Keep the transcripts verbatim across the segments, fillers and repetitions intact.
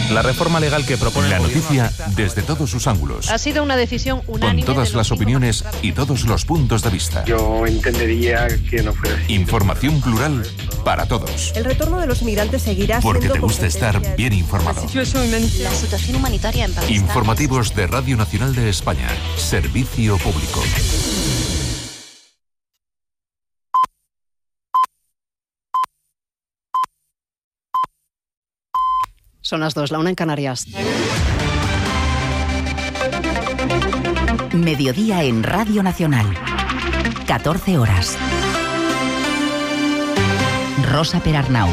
La reforma legal que propone la noticia desde todos sus ángulos. Ha sido una decisión unánime. Con todas las opiniones y todos los puntos de vista. Yo entendería que no fuera así. Información plural para todos. El retorno de los migrantes seguirá siendo Porque te gusta estar bien informado. La situación humanitaria en Pakistán. Informativos de Radio Nacional de España. Servicio público. Son las dos, la una en Canarias. Mediodía en Radio Nacional. catorce horas. Rosa Perarnau.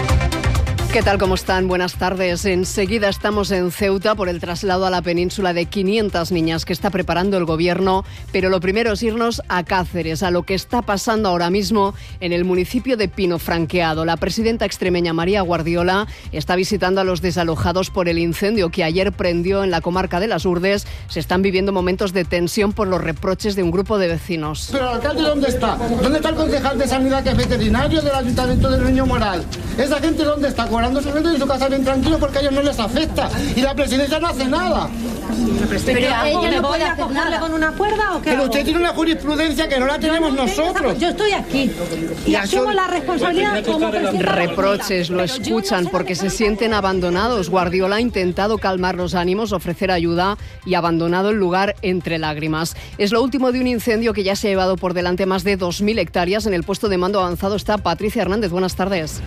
¿Qué tal? ¿Cómo están? Buenas tardes. Enseguida estamos en Ceuta por el traslado a la península de quinientas niñas que está preparando el Gobierno, pero lo primero es irnos a Cáceres, a lo que está pasando ahora mismo en el municipio de Pino Franqueado. La presidenta extremeña María Guardiola está visitando a los desalojados por el incendio que ayer prendió en la comarca de Las Urdes. Se están viviendo momentos de tensión por los reproches de un grupo de vecinos. ¿Pero el alcalde dónde está? ¿Dónde está el concejal de Sanidad que es veterinario del Ayuntamiento del Niño Moral? ¿Esa gente dónde está? Cobrando su sueldo en su casa bien tranquilo porque a ellos no les afecta. Y la presidencia no hace nada. ¿Pero ella no puede acogerle con una cuerda o qué? Pero usted tiene una jurisprudencia que no la tenemos no nosotros. Yo estoy aquí y, y asumo eso... la responsabilidad como presidenta. Reproches, lo escuchan porque se sienten abandonados. Guardiola ha intentado calmar los ánimos, ofrecer ayuda y ha abandonado el lugar entre lágrimas. Es lo último de un incendio que ya se ha llevado por delante más de dos mil hectáreas. En el puesto de mando avanzado está Patricia Hernández. Buenas tardes.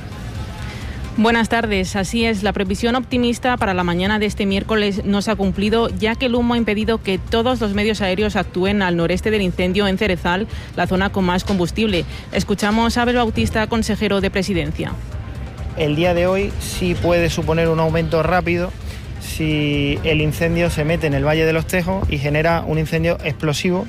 Buenas tardes. Así es, la previsión optimista para la mañana de este miércoles no se ha cumplido, ya que el humo ha impedido que todos los medios aéreos actúen al noreste del incendio en Cerezal, la zona con más combustible. Escuchamos a Abel Bautista, consejero de Presidencia. El día de hoy sí puede suponer un aumento rápido si el incendio se mete en el Valle de los Tejos y genera un incendio explosivo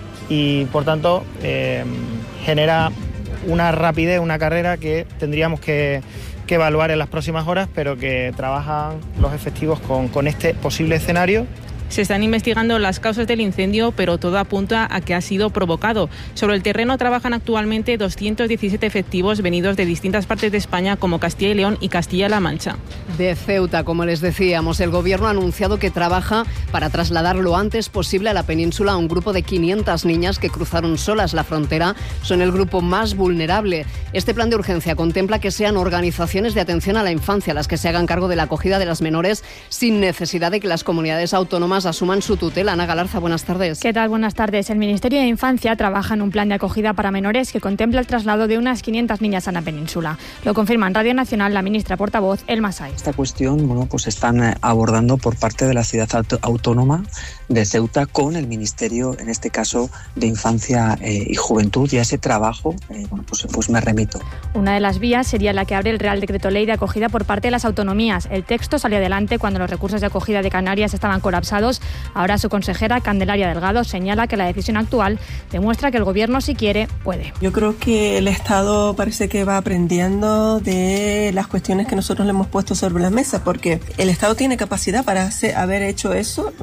y, por tanto, eh, genera una rapidez, una carrera que tendríamos que... que evaluar en las próximas horas, pero que trabajan los efectivos con, con este posible escenario. Se están investigando las causas del incendio, pero todo apunta a que ha sido provocado. Sobre el terreno trabajan actualmente doscientos diecisiete efectivos venidos de distintas partes de España, como Castilla y León y Castilla-La Mancha. De Ceuta, como les decíamos, el Gobierno ha anunciado que trabaja para trasladar lo antes posible a la península a un grupo de quinientas niñas que cruzaron solas la frontera. Son el grupo más vulnerable. Este plan de urgencia contempla que sean organizaciones de atención a la infancia las que se hagan cargo de la acogida de las menores sin necesidad de que las comunidades autónomas asuman su tutela. Ana Galarza, buenas tardes. ¿Qué tal? Buenas tardes. El Ministerio de Infancia trabaja en un plan de acogida para menores que contempla el traslado de unas quinientas niñas a la península. Lo confirma en Radio Nacional la ministra portavoz, Elma Sáez. Esta cuestión, bueno, pues están abordando por parte de la ciudad autónoma de Ceuta con el Ministerio, en este caso, de Infancia eh, y Juventud, y a ese trabajo, eh, bueno, pues, pues me remito. Una de las vías sería la que abre el Real Decreto Ley de acogida por parte de las autonomías. El texto salió adelante cuando los recursos de acogida de Canarias estaban colapsados. Ahora su consejera, Candelaria Delgado, señala que la decisión actual demuestra que el Gobierno, si quiere, puede. Yo creo que el Estado parece que va aprendiendo de las cuestiones que nosotros le hemos puesto sobre la mesa, porque el Estado tiene capacidad para hacer, haber hecho eso,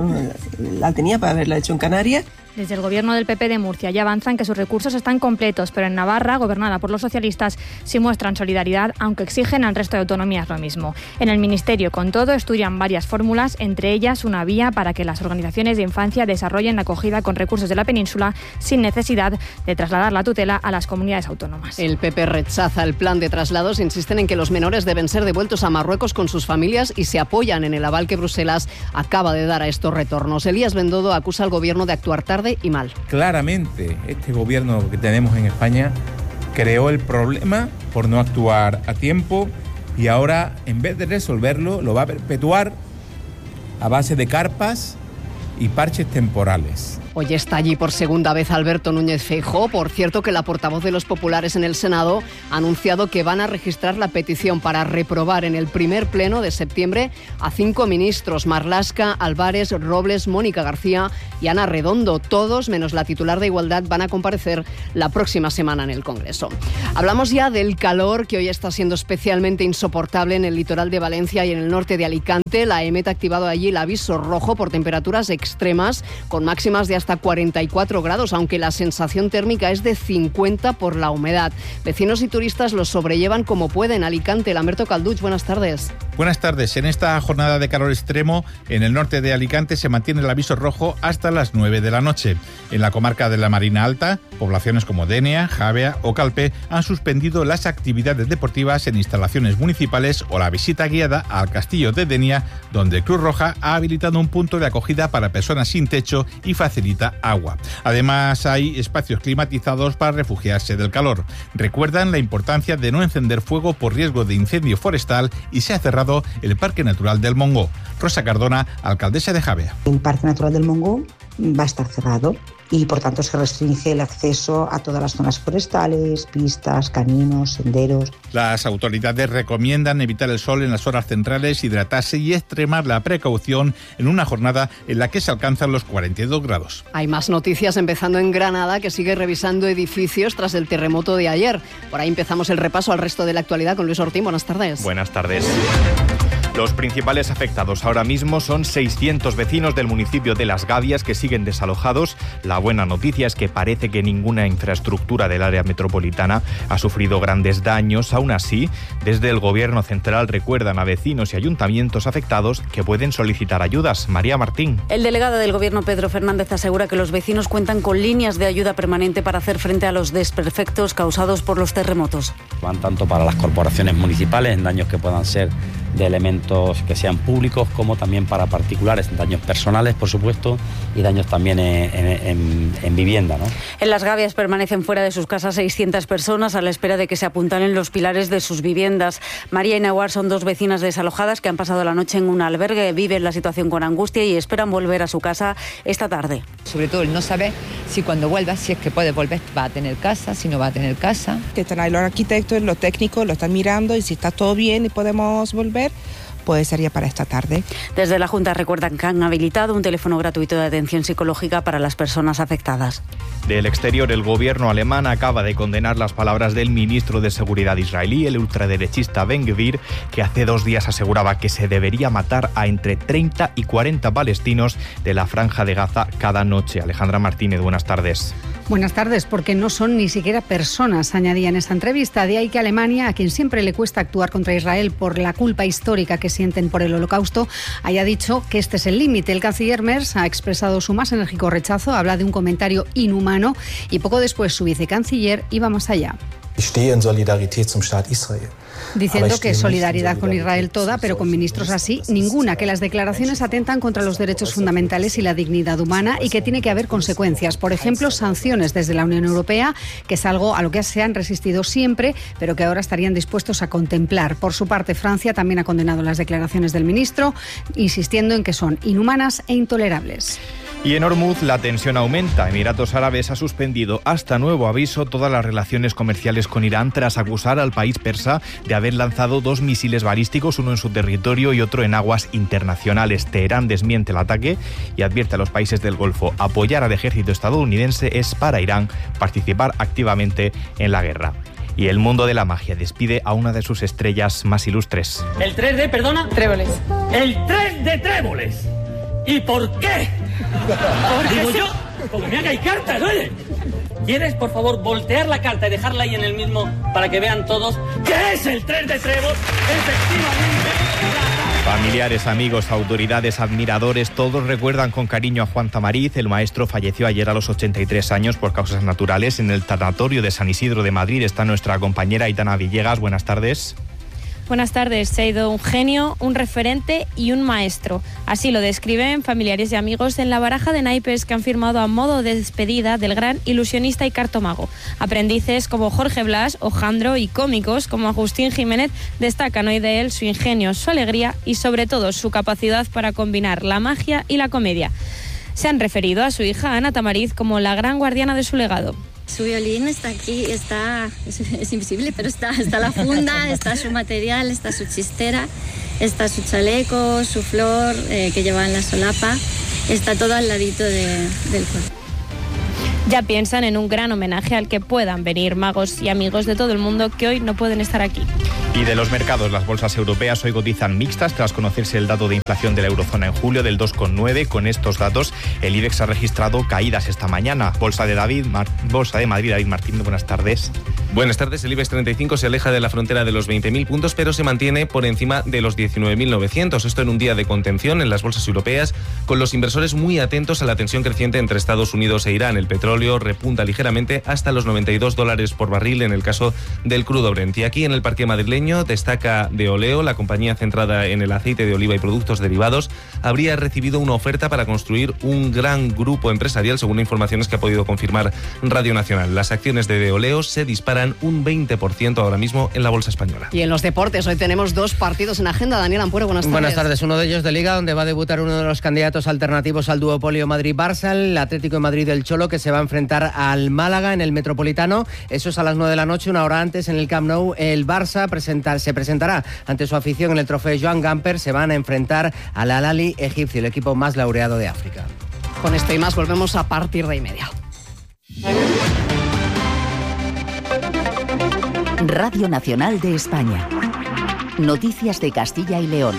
la tenía para haberla hecho en Canarias. Desde el Gobierno del P P de Murcia ya avanzan que sus recursos están completos, pero en Navarra, gobernada por los socialistas, sí muestran solidaridad, aunque exigen al resto de autonomías lo mismo. En el Ministerio, con todo, estudian varias fórmulas, entre ellas una vía para que las organizaciones de infancia desarrollen la acogida con recursos de la península sin necesidad de trasladar la tutela a las comunidades autónomas. El P P rechaza el plan de traslados, insisten en que los menores deben ser devueltos a Marruecos con sus familias y se apoyan en el aval que Bruselas acaba de dar a estos retornos. Elías Bendodo acusa al Gobierno de actuar tarde y mal. Claramente, este gobierno que tenemos en España creó el problema por no actuar a tiempo y ahora, en vez de resolverlo, lo va a perpetuar a base de carpas y parches temporales. Hoy está allí por segunda vez Alberto Núñez Feijóo. Por cierto, que la portavoz de los populares en el Senado ha anunciado que van a registrar la petición para reprobar en el primer pleno de septiembre a cinco ministros: Marlaska, Álvarez, Robles, Mónica García y Ana Redondo. Todos, menos la titular de Igualdad, van a comparecer la próxima semana en el Congreso. Hablamos ya del calor, que hoy está siendo especialmente insoportable en el litoral de Valencia y en el norte de Alicante. La EMET ha activado allí el aviso rojo por temperaturas extremas, con máximas de hasta cuarenta y cuatro grados, aunque la sensación térmica es de cincuenta por la humedad. Vecinos y turistas los sobrellevan como pueden. Alicante, Lamberto Calduch, buenas tardes. Buenas tardes. En esta jornada de calor extremo, en el norte de Alicante se mantiene el aviso rojo hasta las nueve de la noche. En la comarca de la Marina Alta, poblaciones como Denia, Javea o Calpe han suspendido las actividades deportivas en instalaciones municipales o la visita guiada al castillo de Denia, donde Cruz Roja ha habilitado un punto de acogida para personas sin techo y facilita agua. Además, hay espacios climatizados para refugiarse del calor. Recuerdan la importancia de no encender fuego por riesgo de incendio forestal y se ha cerrado el Parque Natural del Montgó. Rosa Cardona, alcaldesa de Javea. El Parque Natural del Montgó va a estar cerrado y por tanto se restringe el acceso a todas las zonas forestales, pistas, caminos, senderos. Las autoridades recomiendan evitar el sol en las horas centrales, hidratarse y extremar la precaución en una jornada en la que se alcanzan los cuarenta y dos grados. Hay más noticias, empezando en Granada, que sigue revisando edificios tras el terremoto de ayer. Por ahí empezamos el repaso al resto de la actualidad con Luis Ortín. Buenas tardes. Buenas tardes. Los principales afectados ahora mismo son seiscientos vecinos del municipio de Las Gavias que siguen desalojados. La buena noticia es que parece que ninguna infraestructura del área metropolitana ha sufrido grandes daños. Aún así, desde el Gobierno central recuerdan a vecinos y ayuntamientos afectados que pueden solicitar ayudas. María Martín. El delegado del Gobierno, Pedro Fernández, asegura que los vecinos cuentan con líneas de ayuda permanente para hacer frente a los desperfectos causados por los terremotos. Van tanto para las corporaciones municipales en daños que puedan ser de elementos que sean públicos, como también para particulares, daños personales, por supuesto, y daños también en, en, en vivienda, ¿no? En Las Gavias permanecen fuera de sus casas seiscientas personas a la espera de que se apuntalen los pilares de sus viviendas. María y Nahuar son dos vecinas desalojadas que han pasado la noche en un albergue, viven la situación con angustia y esperan volver a su casa esta tarde. Sobre todo el no saber si cuando vuelva, si es que puede volver, va a tener casa, si no va a tener casa. Que están ahí los arquitectos, los técnicos, lo están mirando y si está todo bien y podemos volver, pues sería para esta tarde. Desde la Junta recuerdan que han habilitado un teléfono gratuito de atención psicológica para las personas afectadas. Del exterior, el gobierno alemán acaba de condenar las palabras del ministro de Seguridad israelí, el ultraderechista Ben Gvir, que hace dos días aseguraba que se debería matar a entre treinta y cuarenta palestinos de la Franja de Gaza cada noche. Alejandra Martínez, buenas tardes. Buenas tardes, porque no son ni siquiera personas, añadía en esa entrevista. De ahí que Alemania, a quien siempre le cuesta actuar contra Israel por la culpa histórica que sienten por el Holocausto, haya dicho que este es el límite. El canciller Merz ha expresado su más enérgico rechazo, habla de un comentario inhumano y poco después su vicecanciller iba más allá. Diciendo que solidaridad con Israel toda, pero con ministros así, ninguna, que las declaraciones atentan contra los derechos fundamentales y la dignidad humana y que tiene que haber consecuencias. Por ejemplo, sanciones desde la Unión Europea, que es algo a lo que se han resistido siempre, pero que ahora estarían dispuestos a contemplar. Por su parte, Francia también ha condenado las declaraciones del ministro, insistiendo en que son inhumanas e intolerables. Y en Hormuz la tensión aumenta. Emiratos Árabes ha suspendido hasta nuevo aviso todas las relaciones comerciales con Irán tras acusar al país persa de haber lanzado dos misiles balísticos, uno en su territorio y otro en aguas internacionales. Teherán desmiente el ataque y advierte a los países del Golfo: apoyar al ejército estadounidense es para Irán participar activamente en la guerra. Y el mundo de la magia despide a una de sus estrellas más ilustres. El tres de, perdona, tréboles. El tres de tréboles. ¿Y por qué? Digo yo, porque me hagáis cartas, oye. ¿Quieres, por favor, voltear la carta y dejarla ahí en el mismo para que vean todos qué es el tres de trébol? Efectivamente. Familiares, amigos, autoridades, admiradores, todos recuerdan con cariño a Juan Tamariz. El maestro falleció ayer a los ochenta y tres años por causas naturales. En el tanatorio de San Isidro de Madrid está nuestra compañera Aitana Villegas. Buenas tardes. Buenas tardes. Se ha ido un genio, un referente y un maestro. Así lo describen familiares y amigos en la baraja de naipes que han firmado a modo de despedida del gran ilusionista y cartomago. Aprendices como Jorge Blas o Jandro y cómicos como Agustín Jiménez destacan hoy de él su ingenio, su alegría y sobre todo su capacidad para combinar la magia y la comedia. Se han referido a su hija Ana Tamariz como la gran guardiana de su legado. Su violín está aquí, está es, es invisible, pero está, está la funda, está su material, está su chistera, está su chaleco, su flor eh, que lleva en la solapa, está todo al ladito de, del cuerpo. Ya piensan en un gran homenaje al que puedan venir magos y amigos de todo el mundo que hoy no pueden estar aquí. Y de los mercados, las bolsas europeas hoy cotizan mixtas tras conocerse el dato de inflación de la eurozona en julio del dos coma nueve. Con estos datos, el IBEX ha registrado caídas esta mañana. Bolsa de David, Mar- Bolsa de Madrid, David Martín, buenas tardes. Buenas tardes. El IBEX treinta y cinco se aleja de la frontera de los veinte mil puntos, pero se mantiene por encima de los diecinueve mil novecientos. Esto en un día de contención en las bolsas europeas, con los inversores muy atentos a la tensión creciente entre Estados Unidos e Irán. El petróleo repunta ligeramente hasta los noventa y dos dólares por barril en el caso del crudo Brent. Y aquí en el parque madrileño destaca de Oleo. La compañía centrada en el aceite de oliva y productos derivados habría recibido una oferta para construir un gran grupo empresarial, según informaciones que ha podido confirmar Radio Nacional. Las acciones de Oleo se disparan un veinte por ciento ahora mismo en la bolsa española. Y en los deportes, hoy tenemos dos partidos en agenda. Daniel Ampuero, buenas tardes. Buenas tardes. Uno de ellos de Liga, donde va a debutar uno de los candidatos alternativos al duopolio Madrid-Barça, el Atlético de Madrid del Cholo, que se va a enfrentar al Málaga en el Metropolitano. Eso es a las nueve de la noche. Una hora antes, en el Camp Nou, el Barça presenta, se presentará ante su afición en el trofeo Joan Gamper. Se van a enfrentar al Al-Ahly egipcio, el equipo más laureado de África. Con esto y más volvemos a partir de y media. Radio Nacional de España. Noticias de Castilla y León.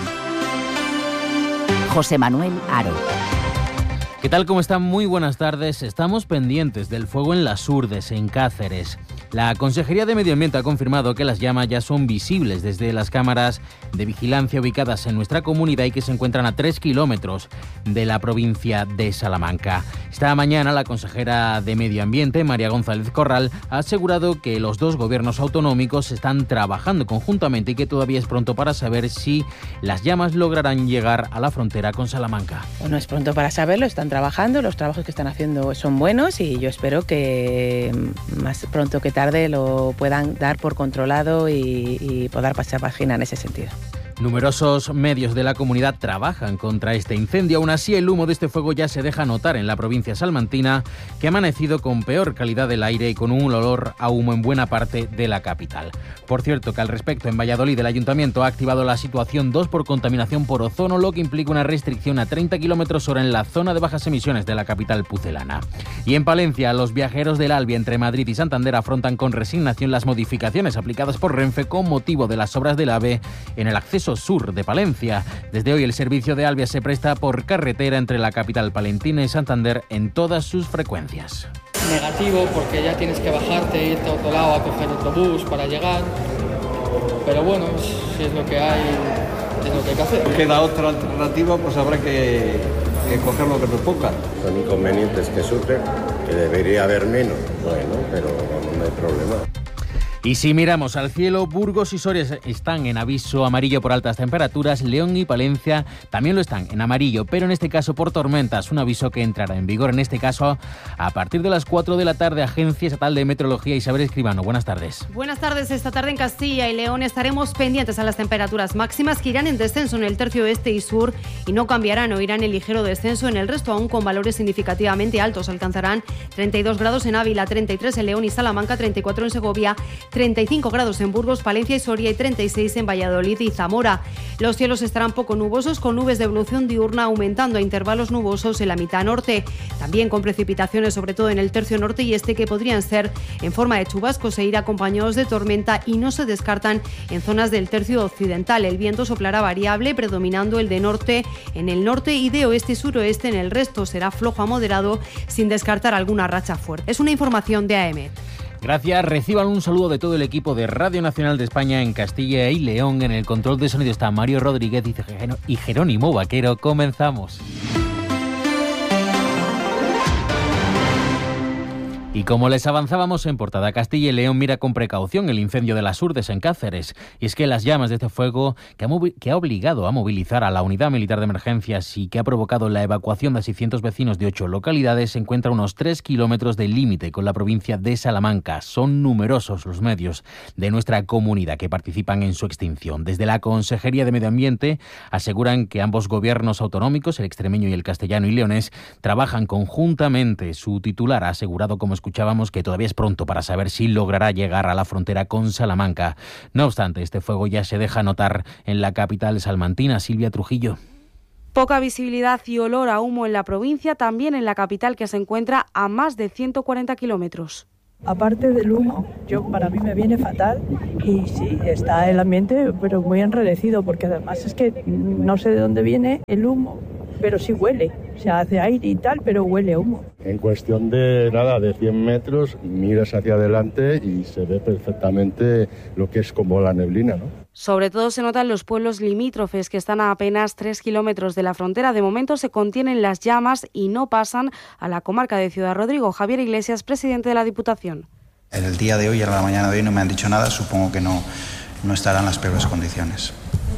José Manuel Haro. ¿Qué tal? ¿Cómo están? Muy buenas tardes. Estamos pendientes del fuego en Las Urdes, en Cáceres. La Consejería de Medio Ambiente ha confirmado que las llamas ya son visibles desde las cámaras de vigilancia ubicadas en nuestra comunidad y que se encuentran a tres kilómetros de la provincia de Salamanca. Esta mañana la consejera de Medio Ambiente, María González Corral, ha asegurado que los dos gobiernos autonómicos están trabajando conjuntamente y que todavía es pronto para saber si las llamas lograrán llegar a la frontera con Salamanca. Bueno, es pronto para saberlo, están trabajando, los trabajos que están haciendo son buenos y yo espero que más pronto que tarde lo puedan dar por controlado y, y poder pasar página en ese sentido. Numerosos medios de la comunidad trabajan contra este incendio. Aún así, el humo de este fuego ya se deja notar en la provincia salmantina, que ha amanecido con peor calidad del aire y con un olor a humo en buena parte de la capital. Por cierto, que al respecto, en Valladolid el Ayuntamiento ha activado la situación dos por contaminación por ozono, lo que implica una restricción a treinta kilómetros hora en la zona de bajas emisiones de la capital pucelana. Y en Palencia, los viajeros del Alvia entre Madrid y Santander afrontan con resignación las modificaciones aplicadas por Renfe con motivo de las obras del AVE en el acceso sur de Palencia. Desde hoy el servicio de Alvia se presta por carretera entre la capital palentina y Santander en todas sus frecuencias. Negativo, porque ya tienes que bajarte e irte a otro lado a coger otro bus para llegar, pero bueno, si es lo que hay, es lo que hay que hacer. Queda otra alternativa, pues habrá que, que coger lo que nos toca. Son inconvenientes que sufren, que debería haber menos, bueno, pero no hay problema. Y si miramos al cielo, Burgos y Soria están en aviso amarillo por altas temperaturas, León y Palencia también lo están en amarillo, pero en este caso por tormentas, un aviso que entrará en vigor en este caso a partir de las cuatro de la tarde. Agencia Estatal de Meteorología, Isabel Escribano, buenas tardes. Buenas tardes. Esta tarde en Castilla y León estaremos pendientes a las temperaturas máximas, que irán en descenso en el tercio este y sur y no cambiarán o irán en ligero descenso en el resto, aún con valores significativamente altos. Alcanzarán treinta y dos grados en Ávila, treinta y tres en León y Salamanca, treinta y cuatro en Segovia, treinta y cinco grados en Burgos, Palencia y Soria y treinta y seis en Valladolid y Zamora. Los cielos estarán poco nubosos, con nubes de evolución diurna aumentando a intervalos nubosos en la mitad norte. También con precipitaciones, sobre todo en el tercio norte y este, que podrían ser en forma de chubascos e ir acompañados de tormenta, y no se descartan en zonas del tercio occidental. El viento soplará variable, predominando el de norte en el norte y de oeste y suroeste en el resto. Será flojo a moderado, sin descartar alguna racha fuerte. Es una información de A E M E T. Gracias, reciban un saludo de todo el equipo de Radio Nacional de España en Castilla y León. En el control de sonido está Mario Rodríguez y Jerónimo Vaquero. Comenzamos. Y como les avanzábamos en portada, Castilla y León mira con precaución el incendio de Las Urdes en Cáceres. Y es que las llamas de este fuego, que ha, que ha obligado a movilizar a la Unidad Militar de Emergencias y que ha provocado la evacuación de seiscientos vecinos de ocho localidades, se encuentra a unos tres kilómetros del límite con la provincia de Salamanca. Son numerosos los medios de nuestra comunidad que participan en su extinción. Desde la Consejería de Medio Ambiente aseguran que ambos gobiernos autonómicos, el extremeño y el castellano y leonés, trabajan conjuntamente. Su titular ha asegurado, como escuchábamos, que todavía es pronto para saber si logrará llegar a la frontera con Salamanca. No obstante, este fuego ya se deja notar en la capital salmantina. Silvia Trujillo. Poca visibilidad y olor a humo en la provincia, también en la capital, que se encuentra a más de ciento cuarenta kilómetros. Aparte del humo, yo para mí me viene fatal y sí, está el ambiente pero muy enrarecido porque además es que no sé de dónde viene el humo, pero sí huele, se hace aire y tal, pero huele a humo. En cuestión de nada, de cien metros, miras hacia adelante y se ve perfectamente lo que es como la neblina, ¿no? Sobre todo se nota en los pueblos limítrofes que están a apenas tres kilómetros de la frontera. De momento se contienen las llamas y no pasan a la comarca de Ciudad Rodrigo. Javier Iglesias, presidente de la Diputación. En el día de hoy, en la mañana de hoy, no me han dicho nada. Supongo que no, no estarán en las peores condiciones.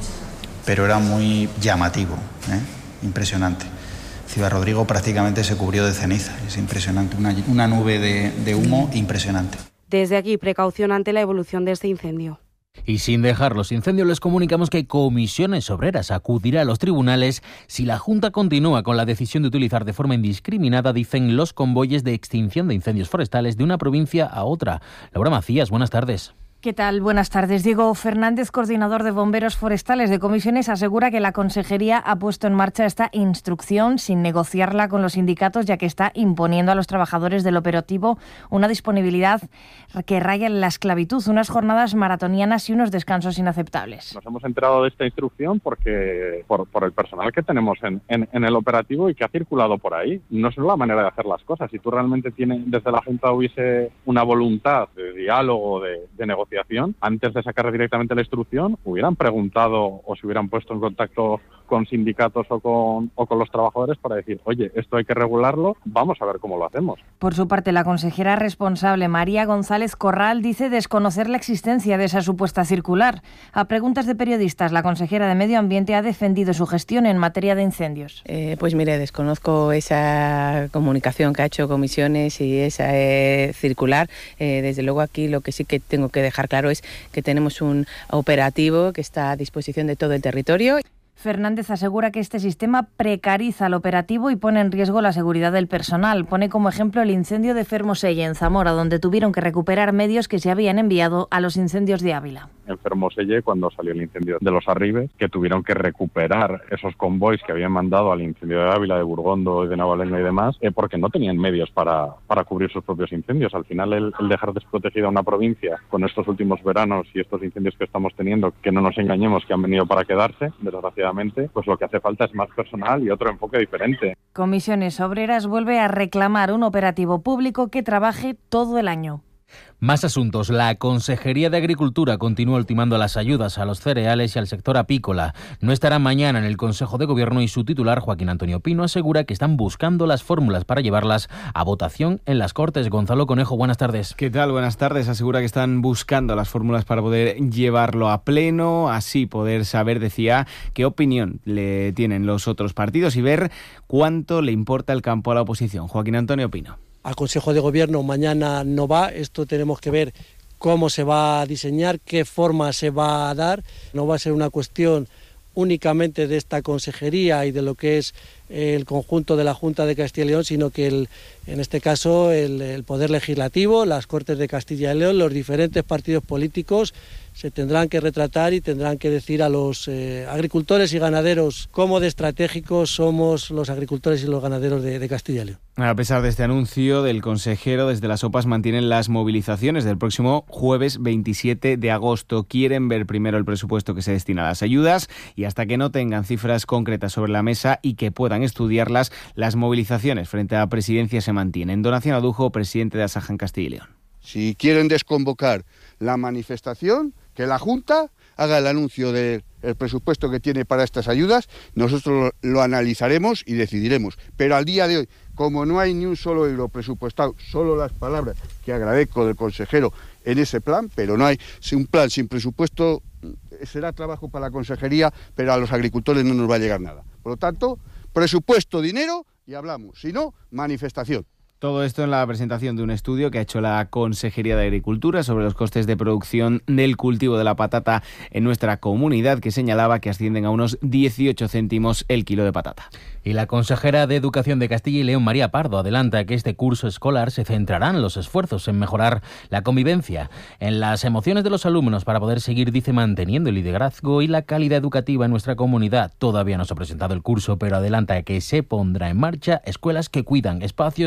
Pero era muy llamativo, ¿eh? Impresionante. Ciudad Rodrigo prácticamente se cubrió de ceniza. Es impresionante, una, una nube de, de humo impresionante. Desde aquí, precaución ante la evolución de este incendio. Y sin dejar los incendios, les comunicamos que Comisiones Obreras acudirá a los tribunales si la Junta continúa con la decisión de utilizar de forma indiscriminada, dicen, los convoyes de extinción de incendios forestales de una provincia a otra. Laura Macías, buenas tardes. ¿Qué tal? Buenas tardes. Diego Fernández, coordinador de bomberos forestales de Comisiones, asegura que la Consejería ha puesto en marcha esta instrucción sin negociarla con los sindicatos, ya que está imponiendo a los trabajadores del operativo una disponibilidad que raya en la esclavitud, unas jornadas maratonianas y unos descansos inaceptables. Nos hemos enterado de esta instrucción porque por, por el personal que tenemos en, en, en el operativo y que ha circulado por ahí. No es la manera de hacer las cosas. Si tú realmente tienes, desde la Junta hubiese una voluntad de diálogo, de, de negociación, antes de sacar directamente la instrucción, hubieran preguntado o se hubieran puesto en contacto con sindicatos o con, o con los trabajadores para decir, oye, esto hay que regularlo, vamos a ver cómo lo hacemos. Por su parte, la consejera responsable, María González Corral, dice desconocer la existencia de esa supuesta circular. A preguntas de periodistas, la consejera de Medio Ambiente ha defendido su gestión en materia de incendios. Eh, pues mire, desconozco esa comunicación que ha hecho Comisiones y esa eh, circular. Eh, desde luego aquí lo que sí que tengo que dejar claro es que tenemos un operativo que está a disposición de todo el territorio. Fernández asegura que este sistema precariza el operativo y pone en riesgo la seguridad del personal. Pone como ejemplo el incendio de Fermoselle, en Zamora, donde tuvieron que recuperar medios que se habían enviado a los incendios de Ávila. En Fermoselle, cuando salió el incendio de los Arribes, que tuvieron que recuperar esos convoys que habían mandado al incendio de Ávila, de Burgondo, de Navalenga y demás, eh, porque no tenían medios para, para cubrir sus propios incendios. Al final, el, el dejar desprotegida una provincia con estos últimos veranos y estos incendios que estamos teniendo, que no nos engañemos que han venido para quedarse, desgraciadamente, pues lo que hace falta es más personal y otro enfoque diferente. Comisiones Obreras vuelve a reclamar un operativo público que trabaje todo el año. Más asuntos. La Consejería de Agricultura continúa ultimando las ayudas a los cereales y al sector apícola. No estará mañana en el Consejo de Gobierno y su titular, Joaquín Antonio Pino, asegura que están buscando las fórmulas para llevarlas a votación en las Cortes. Gonzalo Conejo, buenas tardes. ¿Qué tal? Buenas tardes. Asegura que están buscando las fórmulas para poder llevarlo a pleno, así poder saber, decía, qué opinión le tienen los otros partidos y ver cuánto le importa el campo a la oposición. Joaquín Antonio Pino. Al Consejo de Gobierno mañana no va, esto tenemos que ver cómo se va a diseñar, qué forma se va a dar. No va a ser una cuestión únicamente de esta consejería y de lo que es el conjunto de la Junta de Castilla y León, sino que el, en este caso el, el Poder Legislativo, las Cortes de Castilla y León, los diferentes partidos políticos se tendrán que retratar y tendrán que decir a los eh, agricultores y ganaderos cómo de estratégicos somos los agricultores y los ganaderos de, de Castilla y León. A pesar de este anuncio del consejero, desde las O P A s mantienen las movilizaciones del próximo jueves veintisiete de agosto. Quieren ver primero el presupuesto que se destina a las ayudas y hasta que no tengan cifras concretas sobre la mesa y que puedan estudiarlas, las movilizaciones frente a la presidencia se mantienen. Donación Adujo, presidente de Asaja en Castilla y León. Si quieren desconvocar la manifestación, que la Junta haga el anuncio del presupuesto que tiene para estas ayudas, nosotros lo, lo analizaremos y decidiremos. Pero al día de hoy, como no hay ni un solo euro presupuestado, solo las palabras que agradezco del consejero en ese plan, pero no hay un plan sin presupuesto, será trabajo para la consejería, pero a los agricultores no nos va a llegar nada. Por lo tanto, presupuesto, dinero y hablamos, si no, manifestación. Todo esto en la presentación de un estudio que ha hecho la Consejería de Agricultura sobre los costes de producción del cultivo de la patata en nuestra comunidad, que señalaba que ascienden a unos dieciocho céntimos el kilo de patata. Y la consejera de Educación de Castilla y León, María Pardo, adelanta que este curso escolar se centrarán los esfuerzos en mejorar la convivencia, en las emociones de los alumnos para poder seguir, dice, manteniendo el liderazgo y la calidad educativa en nuestra comunidad. Todavía no se ha presentado el curso, pero adelanta que se pondrá en marcha escuelas que cuidan, espacios donde abordar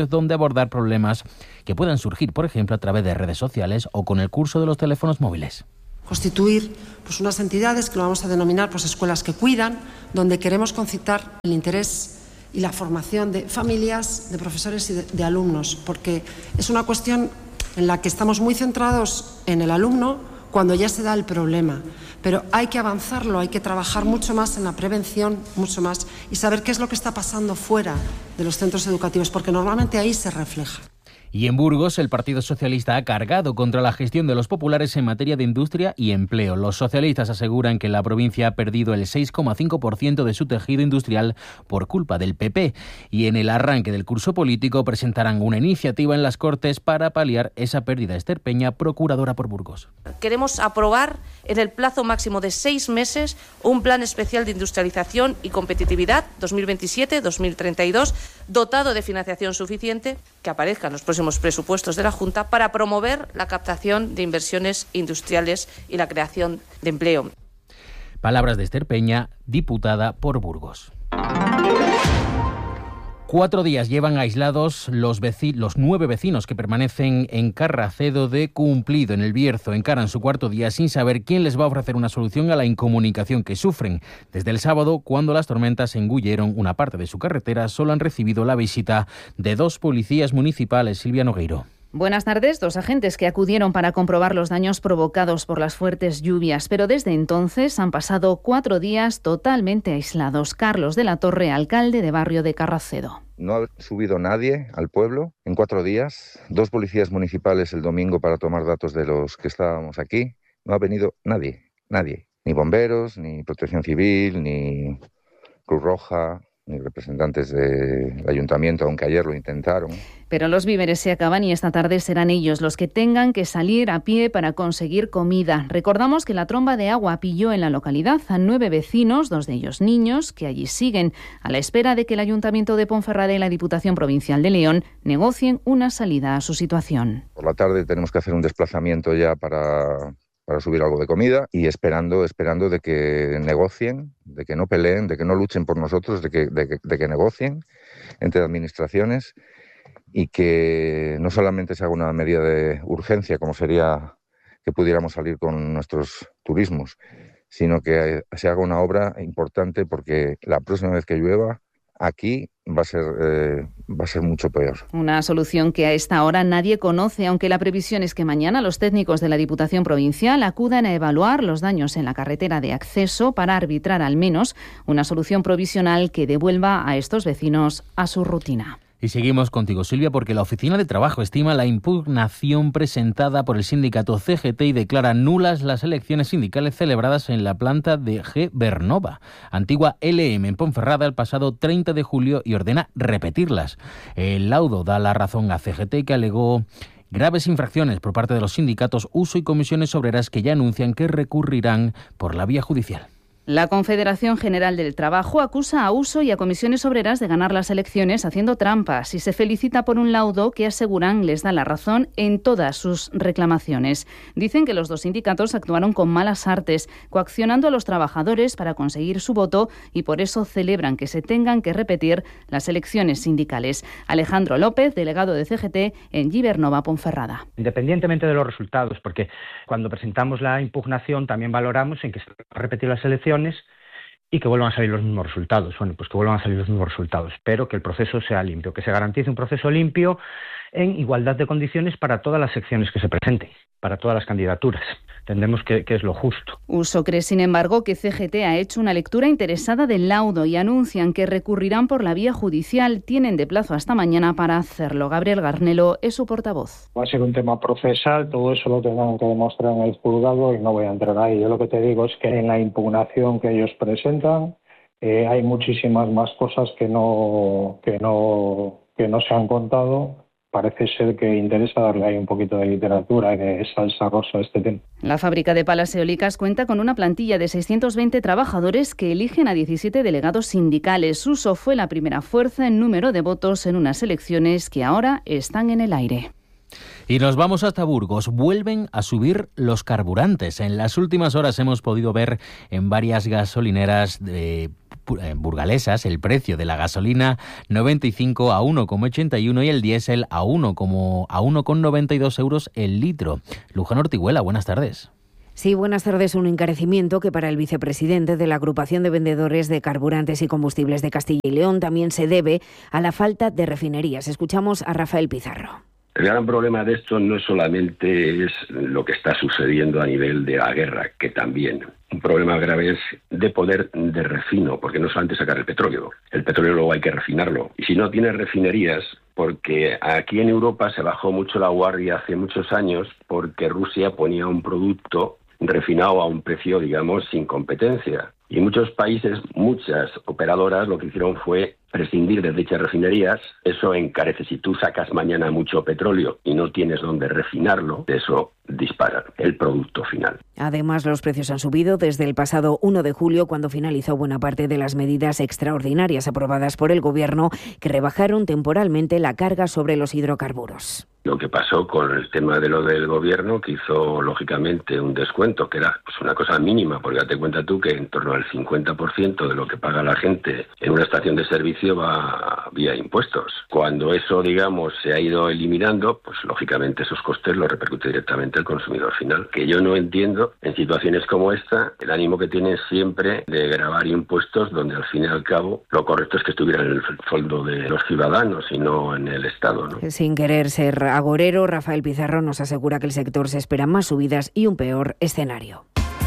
abordar problemas que puedan surgir, por ejemplo, a través de redes sociales o con el curso de los teléfonos móviles. Constituir pues, unas entidades que lo vamos a denominar pues, escuelas que cuidan, donde queremos concitar el interés y la formación de familias, de profesores y de, de alumnos, porque es una cuestión en la que estamos muy centrados en el alumno cuando ya se da el problema, pero hay que avanzarlo, hay que trabajar mucho más en la prevención, mucho más, y saber qué es lo que está pasando fuera de los centros educativos, porque normalmente ahí se refleja. Y en Burgos, el Partido Socialista ha cargado contra la gestión de los populares en materia de industria y empleo. Los socialistas aseguran que la provincia ha perdido el seis coma cinco por ciento de su tejido industrial por culpa del P P. Y en el arranque del curso político presentarán una iniciativa en las Cortes para paliar esa pérdida. Esther Peña, procuradora por Burgos. Queremos aprobar en el plazo máximo de seis meses un plan especial de industrialización y competitividad dos mil veintisiete dos mil treinta y dos, dotado de financiación suficiente, que aparezca en los próximos presupuestos de la Junta, para promover la captación de inversiones industriales y la creación de empleo. Palabras de Esther Peña, diputada por Burgos. Cuatro días llevan aislados los, veci- los nueve vecinos que permanecen en Carracedo de Cumplido, en el Bierzo. Encaran su cuarto día sin saber quién les va a ofrecer una solución a la incomunicación que sufren. Desde el sábado, cuando las tormentas engulleron una parte de su carretera, solo han recibido la visita de dos policías municipales. Silvia Nogueiro. Buenas tardes. Dos agentes que acudieron para comprobar los daños provocados por las fuertes lluvias, pero desde entonces han pasado cuatro días totalmente aislados. Carlos de la Torre, alcalde de barrio de Carracedo. No ha subido nadie al pueblo en cuatro días. Dos policías municipales el domingo para tomar datos de los que estábamos aquí. No ha venido nadie, nadie. Ni bomberos, ni Protección Civil, ni Cruz Roja, ni representantes del ayuntamiento, aunque ayer lo intentaron. Pero los víveres se acaban y esta tarde serán ellos los que tengan que salir a pie para conseguir comida. Recordamos que la tromba de agua pilló en la localidad a nueve vecinos, dos de ellos niños, que allí siguen a la espera de que el Ayuntamiento de Ponferrada y la Diputación Provincial de León negocien una salida a su situación. Por la tarde tenemos que hacer un desplazamiento ya para... para subir algo de comida y esperando esperando de que negocien, de que no peleen, de que no luchen por nosotros, de que, de que, de que negocien entre administraciones y que no solamente se haga una medida de urgencia, como sería que pudiéramos salir con nuestros turismos, sino que se haga una obra importante, porque la próxima vez que llueva aquí va a ser eh, va a ser mucho peor. Una solución que a esta hora nadie conoce, aunque la previsión es que mañana los técnicos de la Diputación Provincial acudan a evaluar los daños en la carretera de acceso para arbitrar al menos una solución provisional que devuelva a estos vecinos a su rutina. Y seguimos contigo, Silvia, porque la Oficina de Trabajo estima la impugnación presentada por el sindicato C G T y declara nulas las elecciones sindicales celebradas en la planta de G. Bernova, antigua L M en Ponferrada, el pasado treinta de julio, y ordena repetirlas. El laudo da la razón a C G T, que alegó graves infracciones por parte de los sindicatos Uso y Comisiones Obreras, que ya anuncian que recurrirán por la vía judicial. La Confederación General del Trabajo acusa a Uso y a Comisiones Obreras de ganar las elecciones haciendo trampas y se felicita por un laudo que aseguran les da la razón en todas sus reclamaciones. Dicen que los dos sindicatos actuaron con malas artes, coaccionando a los trabajadores para conseguir su voto, y por eso celebran que se tengan que repetir las elecciones sindicales. Alejandro López, delegado de C G T en G. Bernova, Ponferrada. Independientemente de los resultados, porque cuando presentamos la impugnación también valoramos en que se van a repetir las elecciones y que vuelvan a salir los mismos resultados. Bueno, pues que vuelvan a salir los mismos resultados, pero que el proceso sea limpio, que se garantice un proceso limpio en igualdad de condiciones para todas las secciones que se presenten, para todas las candidaturas. Entendemos que, que es lo justo. Uso cree, sin embargo, que C G T ha hecho una lectura interesada del laudo y anuncian que recurrirán por la vía judicial. Tienen de plazo hasta mañana para hacerlo. Gabriel Garnelo es su portavoz. Va a ser un tema procesal, todo eso lo tendrán que demostrar en el juzgado y no voy a entrar ahí. Yo lo que te digo es que en la impugnación que ellos presentan eh, hay muchísimas más cosas que no, que no, que no se han contado. Parece ser que interesa darle ahí un poquito de literatura y de salsa rosa a este tema. La fábrica de palas eólicas cuenta con una plantilla de seiscientos veinte trabajadores que eligen a diecisiete delegados sindicales. Uso fue la primera fuerza en número de votos en unas elecciones que ahora están en el aire. Y nos vamos hasta Burgos. Vuelven a subir los carburantes. En las últimas horas hemos podido ver en varias gasolineras de burgalesas el precio de la gasolina noventa y cinco a uno coma ochenta y uno y el diésel a uno coma noventa y dos euros el litro. Luján Ortiguela, buenas tardes. Sí, buenas tardes. Un encarecimiento que para el vicepresidente de la Agrupación de Vendedores de Carburantes y Combustibles de Castilla y León también se debe a la falta de refinerías. Escuchamos a Rafael Pizarro. El gran problema de esto no solamente es lo que está sucediendo a nivel de la guerra, que también. Un problema grave es de poder de refino, porque no solamente sacar el petróleo. El petróleo luego hay que refinarlo. Y si no tienes refinerías, porque aquí en Europa se bajó mucho la guardia hace muchos años porque Rusia ponía un producto refinado a un precio, digamos, sin competencia. Y muchos países, muchas operadoras, lo que hicieron fue prescindir de dichas refinerías. Eso encarece. Si tú sacas mañana mucho petróleo y no tienes dónde refinarlo, eso dispara el producto final. Además, los precios han subido desde el pasado uno de julio, cuando finalizó buena parte de las medidas extraordinarias aprobadas por el Gobierno, que rebajaron temporalmente la carga sobre los hidrocarburos. Lo que pasó con el tema de lo del Gobierno, que hizo lógicamente un descuento, que era pues, una cosa mínima, porque date cuenta tú que en torno al cincuenta por ciento de lo que paga la gente en una estación de servicio va vía impuestos. Cuando eso, digamos, se ha ido eliminando, pues lógicamente esos costes los repercute directamente el consumidor final. Que yo no entiendo, en situaciones como esta, el ánimo que tienen siempre de gravar impuestos donde al fin y al cabo lo correcto es que estuviera en el fondo de los ciudadanos y no en el Estado, ¿no? Sin querer ser agorero, Rafael Pizarro nos asegura que el sector se espera más subidas y un peor escenario.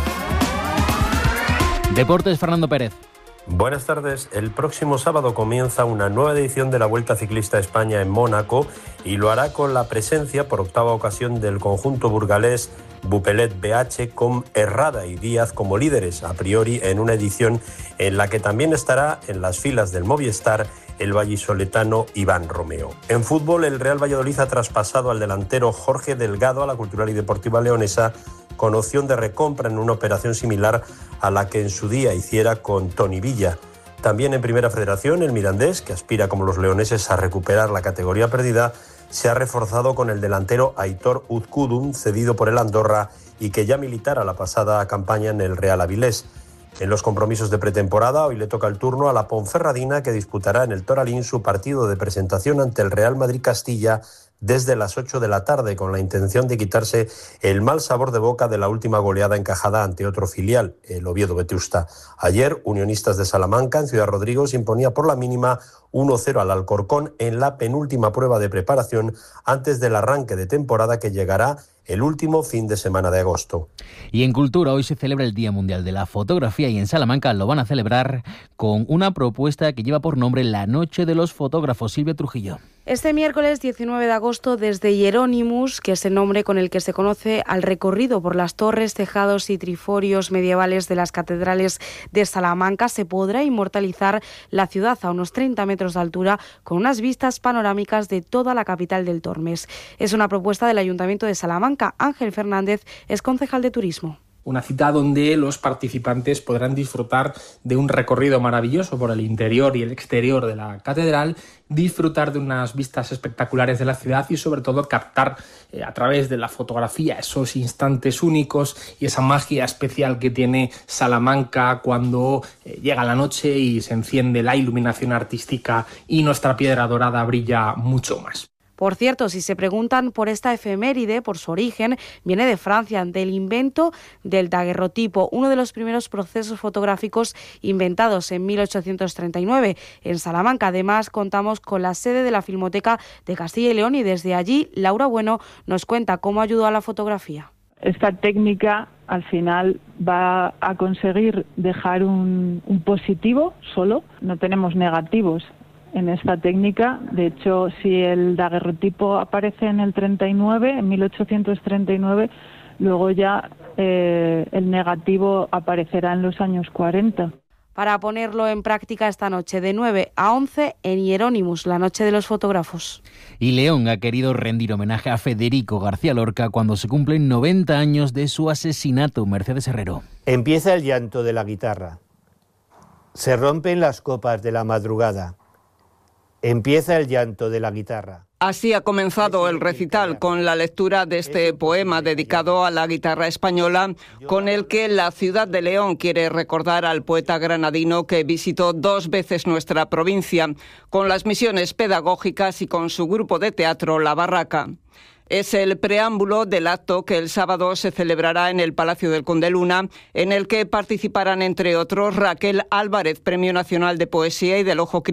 Deportes, Fernando Pérez. Buenas tardes. El próximo sábado comienza una nueva edición de la Vuelta Ciclista a España en Mónaco y lo hará con la presencia por octava ocasión del conjunto burgalés Bupelet B H, con Herrada y Díaz como líderes a priori, en una edición en la que también estará en las filas del Movistar el vallisoletano Iván Romeo. En fútbol, el Real Valladolid ha traspasado al delantero Jorge Delgado a la Cultural y Deportiva Leonesa con opción de recompra en una operación similar a la que en su día hiciera con Toni Villa. También en Primera Federación, el Mirandés, que aspira como los leoneses a recuperar la categoría perdida, se ha reforzado con el delantero Aitor Uzkudun, cedido por el Andorra y que ya militara la pasada campaña en el Real Avilés. En los compromisos de pretemporada, hoy le toca el turno a la Ponferradina, que disputará en el Toralín su partido de presentación ante el Real Madrid Castilla desde las ocho de la tarde, con la intención de quitarse el mal sabor de boca de la última goleada encajada ante otro filial, el Oviedo Vetusta. Ayer, Unionistas de Salamanca, en Ciudad Rodrigo, se imponía por la mínima uno cero al Alcorcón en la penúltima prueba de preparación antes del arranque de temporada que llegará el último fin de semana de agosto. Y en Cultura, hoy se celebra el Día Mundial de la Fotografía y en Salamanca lo van a celebrar con una propuesta que lleva por nombre La Noche de los Fotógrafos. Silvia Trujillo. Este miércoles diecinueve de agosto, desde Hieronymus, que es el nombre con el que se conoce al recorrido por las torres, tejados y triforios medievales de las catedrales de Salamanca, se podrá inmortalizar la ciudad a unos treinta metros de altura con unas vistas panorámicas de toda la capital del Tormes. Es una propuesta del Ayuntamiento de Salamanca. Ángel Fernández es concejal de Turismo. Una cita donde los participantes podrán disfrutar de un recorrido maravilloso por el interior y el exterior de la catedral, disfrutar de unas vistas espectaculares de la ciudad y sobre todo captar eh, a través de la fotografía esos instantes únicos y esa magia especial que tiene Salamanca cuando eh, llega la noche y se enciende la iluminación artística y nuestra piedra dorada brilla mucho más. Por cierto, si se preguntan por esta efeméride, por su origen, viene de Francia, del invento del daguerrotipo, uno de los primeros procesos fotográficos inventados en mil ochocientos treinta y nueve. En Salamanca, además, contamos con la sede de la Filmoteca de Castilla y León y desde allí, Laura Bueno nos cuenta cómo ayudó a la fotografía. Esta técnica al final va a conseguir dejar un, un positivo solo, no tenemos negativos en esta técnica. De hecho, si el daguerrotipo aparece en el treinta y nueve, en mil ochocientos treinta y nueve, luego ya eh, el negativo aparecerá en los años cuarenta. Para ponerlo en práctica esta noche de nueve a once en Hieronymus, la noche de los fotógrafos. Y León ha querido rendir homenaje a Federico García Lorca cuando se cumplen noventa años de su asesinato. Mercedes Herrero. Empieza el llanto de la guitarra. Se rompen las copas de la madrugada. Empieza el llanto de la guitarra. Así ha comenzado el recital con la lectura de este poema dedicado a la guitarra española, con el que la ciudad de León quiere recordar al poeta granadino que visitó dos veces nuestra provincia, con las misiones pedagógicas y con su grupo de teatro La Barraca. Es el preámbulo del acto que el sábado se celebrará en el Palacio del Conde Luna, en el que participarán, entre otros, Raquel Álvarez, Premio Nacional de Poesía y del Ojo